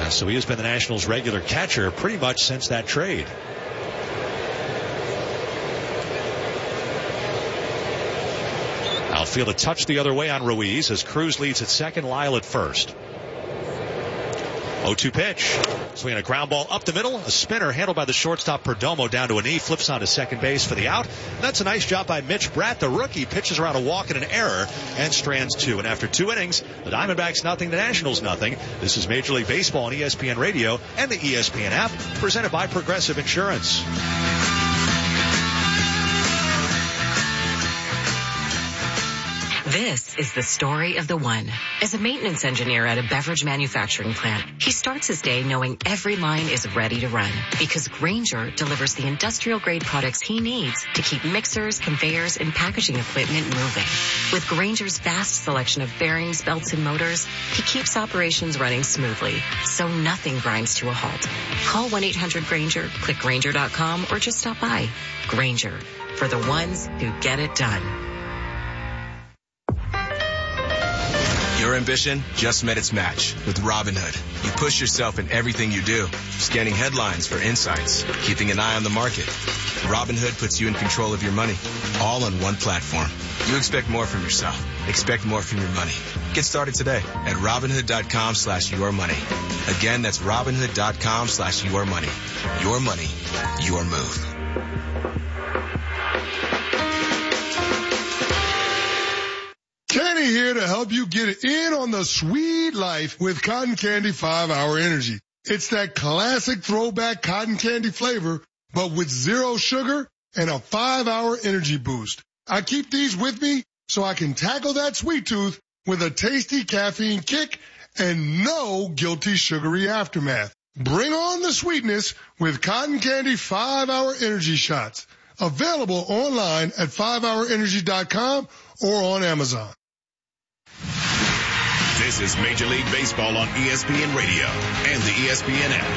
So he has been the Nationals' regular catcher pretty much since that trade. Outfield a touch the other way on Ruiz as Cruz leads at second, Lyle at first. 0-2 pitch. Swinging a ground ball up the middle. A spinner handled by the shortstop Perdomo down to a knee. Flips onto second base for the out. And that's a nice job by Mitch Bratt. The rookie pitches around a walk and an error and strands two. And after 2 innings, the Diamondbacks nothing, the Nationals nothing. This is Major League Baseball on ESPN Radio and the ESPN app, presented by Progressive Insurance. This is the story of the one. As a maintenance engineer at a beverage manufacturing plant, he starts his day knowing every line is ready to run because Grainger delivers the industrial-grade products he needs to keep mixers, conveyors, and packaging equipment moving. With Grainger's vast selection of bearings, belts, and motors, he keeps operations running smoothly, so nothing grinds to a halt. Call 1-800-GRAINGER, click Grainger.com, or just stop by. Grainger, for the ones who get it done. Your ambition just met its match with Robinhood. You push yourself in everything you do, scanning headlines for insights, keeping an eye on the market. Robinhood puts you in control of your money, all on one platform. You expect more from yourself. Expect more from your money. Get started today at Robinhood.com/yourmoney. Again, that's Robinhood.com/yourmoney. Your money, your move. Kenny here to help you get in on the sweet life with Cotton Candy 5-Hour Energy. It's that classic throwback cotton candy flavor, but with 0 sugar and a 5-hour energy boost. I keep these with me so I can tackle that sweet tooth with a tasty caffeine kick and no guilty sugary aftermath. Bring on the sweetness with Cotton Candy 5-Hour Energy Shots. Available online at 5hourenergy.com or on Amazon. This is Major League Baseball on ESPN Radio and the ESPN app.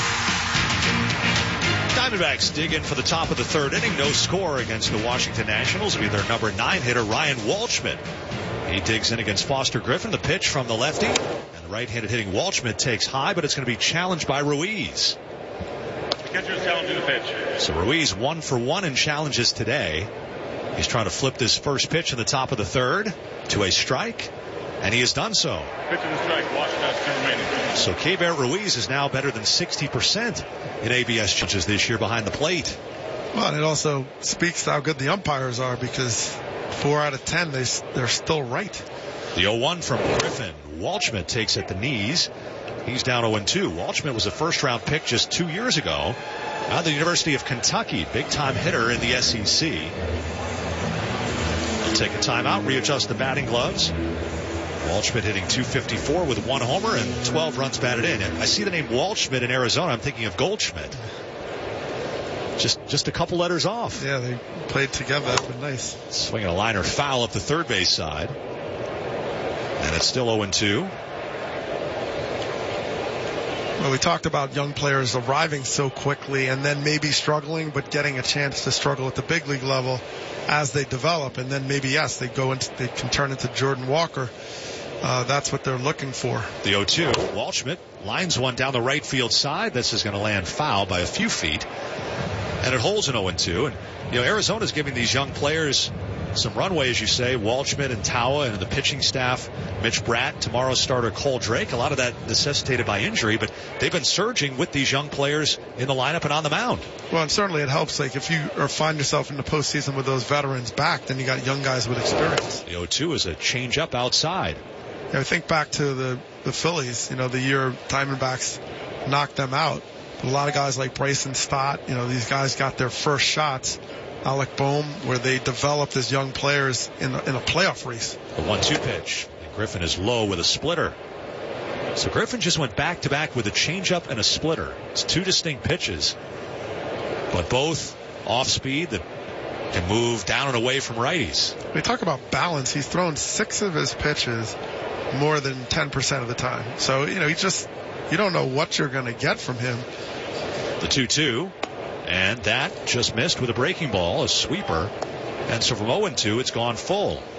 Diamondbacks dig in for the top of the third inning. No score against the Washington Nationals. It'll be their number 9 hitter, Ryan Waldschmidt. He digs in against Foster Griffin. The pitch from the lefty. And the right-handed hitting Waldschmidt takes high, but it's going to be challenged by Ruiz. The catcher's challenging the pitch. So Ruiz 1 for 1 in challenges today. He's trying to flip this first pitch in the top of the third to a strike, and he has done so. Pitch and a strike. Washington has 2 remaining. So Keibert Ruiz is now better than 60% in ABS challenges this year behind the plate. Well, and it also speaks to how good the umpires are because 4 out of 10, they're still right. The 0-1 from Griffin. Waldschmidt takes at the knees. He's down 0-2. Waldschmidt was a first-round pick just 2 years ago out of the University of Kentucky. Big-time hitter in the SEC. He'll take a timeout, readjust the batting gloves. Waldschmidt hitting .254 with 1 homer and 12 runs batted in. And I see the name Waldschmidt in Arizona. I'm thinking of Goldschmidt. Just a couple letters off. Yeah, they played together. That's been nice. Swinging a liner foul up the third base side. And it's still 0-2. Well, we talked about young players arriving so quickly and then maybe struggling, but getting a chance to struggle at the big league level as they develop. And then maybe, yes, they can turn into Jordan Walker. That's what they're looking for. The 0-2. Waldschmidt lines one down the right field side. This is going to land foul by a few feet. And it holds an 0-2. And, Arizona's giving these young players some runway, as you say. Waldschmidt and Tawa and the pitching staff, Mitch Bratt, tomorrow's starter Cole Drake. A lot of that necessitated by injury, but they've been surging with these young players in the lineup and on the mound. Well, and certainly it helps. Like if you find yourself in the postseason with those veterans back, then you got young guys with experience. The 0-2 is a change-up outside. I think back to the Phillies, the year Diamondbacks knocked them out. A lot of guys like Bryson Stott, these guys got their first shots. Alec Boehm, where they developed as young players in a playoff race. The 1-2 pitch. And Griffin is low with a splitter. So Griffin just went back-to-back with a changeup and a splitter. It's 2 distinct pitches, but both off speed that can move down and away from righties. We talk about balance. He's thrown 6 of his pitches more than 10% of the time. So, you don't know what you're going to get from him. The 2-2. And that just missed with a breaking ball, a sweeper. And so from 0-2, it's gone full.